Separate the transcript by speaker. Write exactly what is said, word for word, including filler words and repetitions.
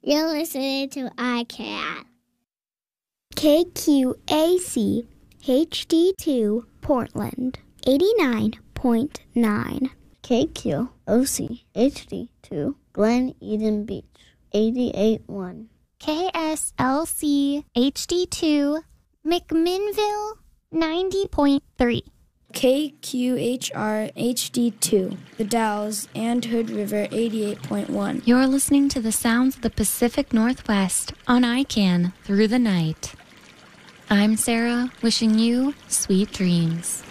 Speaker 1: You're listening to I CAN.
Speaker 2: K Q A C H D two Portland, eighty-nine point nine.
Speaker 3: K Q O C H D two Glen Eden Beach, eighty-eight point one.
Speaker 4: K S L C H D two McMinnville, ninety point three.
Speaker 5: K Q H R H D two, The Dalles and Hood River, eighty-eight point one.
Speaker 6: You're listening to the sounds of the Pacific Northwest on I CAN through the night. I'm Sarah, wishing you sweet dreams.